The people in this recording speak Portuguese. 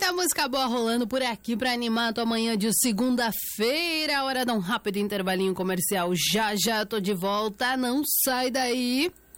Muita música boa rolando por aqui pra animar a tua manhã de segunda-feira. Hora de um rápido intervalinho comercial. Já já tô de volta, não sai daí.